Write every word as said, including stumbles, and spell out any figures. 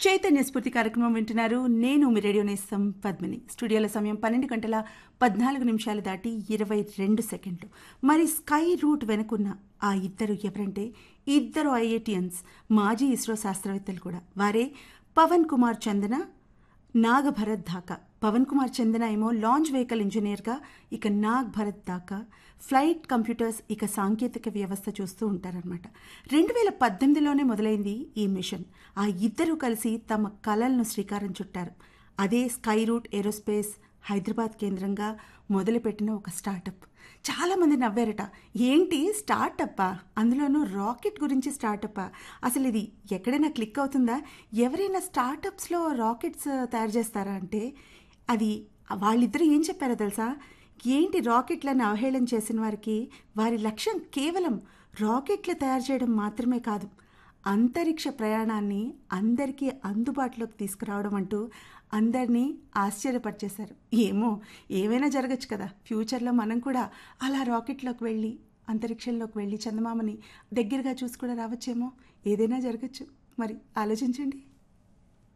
చైతన్య స్ఫూర్తి కార్యక్రమం వింటున్నారు. నేను మీ రేడియో నేస్తం పద్మిని. స్టూడియోల సమయం పన్నెండు గంటల పద్నాలుగు నిమిషాలు దాటి ఇరవై రెండు సెకండ్లు. మరి స్కై రూట్ వెనుకున్న ఆ ఇద్దరు ఎవరంటే ఇద్దరు ఐఐటియన్స్, మాజీ ఇస్రో శాస్త్రవేత్తలు కూడా. వారే పవన్ కుమార్ చందన, నాగ్ భరత్ ధాకా. పవన్ కుమార్ చందన ఏమో లాంచ్ వెహికల్ ఇంజనీర్గా, ఇక నాగ్ భరత్ ధాకా ఫ్లైట్ కంప్యూటర్స్, ఇక సాంకేతిక వ్యవస్థ చూస్తూ ఉంటారనమాట. రెండు వేల పద్దెనిమిదిలోనే మొదలైంది ఈ మిషన్. ఆ ఇద్దరూ కలిసి తమ కలలను శ్రీకారం చుట్టారు. అదే స్కై రూట్ ఏరోస్పేస్ హైదరాబాద్ కేంద్రంగా మొదలుపెట్టిన ఒక స్టార్టప్. చాలామంది నవ్వారట, ఏంటి స్టార్టప్పా, అందులోనూ రాకెట్ గురించి స్టార్టప్పా, అసలు ఇది ఎక్కడైనా క్లిక్ అవుతుందా, ఎవరైనా స్టార్టప్స్లో రాకెట్స్ తయారు చేస్తారా అంటే, అది వాళ్ళిద్దరూ ఏం చెప్పారో తెలుసా, ఏంటి రాకెట్లను అవహేళన చేసిన వారికి వారి లక్ష్యం కేవలం రాకెట్లు తయారు చేయడం మాత్రమే కాదు, అంతరిక్ష ప్రయాణాన్ని అందరికీ అందుబాటులోకి తీసుకురావడం అంటూ అందరినీ ఆశ్చర్యపరిచేశారు. ఏమో ఏమైనా జరగచ్చు కదా, ఫ్యూచర్లో మనం కూడా అలా రాకెట్లోకి వెళ్ళి అంతరిక్షంలోకి వెళ్ళి చందమామని దగ్గరగా చూసి కూడా రావచ్చేమో, ఏదైనా జరగచ్చు. మరి ఆలోచించండి.